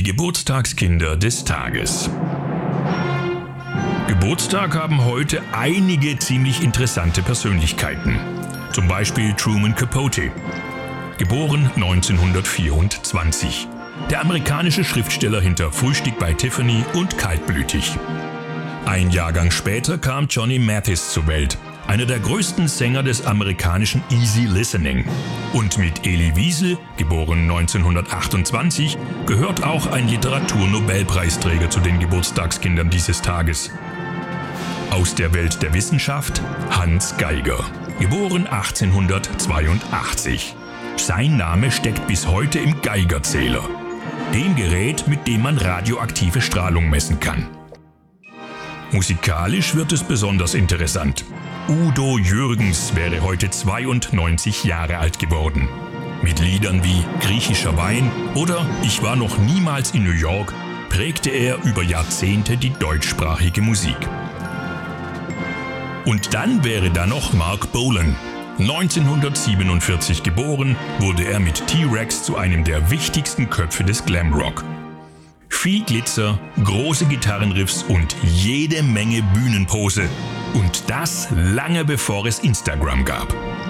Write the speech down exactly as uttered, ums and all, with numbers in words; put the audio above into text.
Die Geburtstagskinder des Tages. Geburtstag haben heute einige ziemlich interessante Persönlichkeiten. Zum Beispiel Truman Capote, geboren neunzehnhundertvierundzwanzig. Der amerikanische Schriftsteller hinter Frühstück bei Tiffany und Kaltblütig. Ein Jahrgang später kam Johnny Mathis zur Welt, einer der größten Sänger des amerikanischen Easy Listening. Und mit Elie Wiesel, geboren neunzehnhundertachtundzwanzig, gehört auch ein Literaturnobelpreisträger zu den Geburtstagskindern dieses Tages. Aus der Welt der Wissenschaft Hans Geiger, geboren achtzehnhundertzweiundachtzig. Sein Name steckt bis heute im Geigerzähler, dem Gerät, mit dem man radioaktive Strahlung messen kann. Musikalisch wird es besonders interessant. Udo Jürgens wäre heute zweiundneunzig Jahre alt geworden. Mit Liedern wie Griechischer Wein oder Ich war noch niemals in New York prägte er über Jahrzehnte die deutschsprachige Musik. Und dann wäre da noch Marc Bolan. neunzehnhundertsiebenundvierzig geboren, wurde er mit T-Rex zu einem der wichtigsten Köpfe des Glamrock. Viel Glitzer, große Gitarrenriffs und jede Menge Bühnenpose. Und das lange bevor es Instagram gab.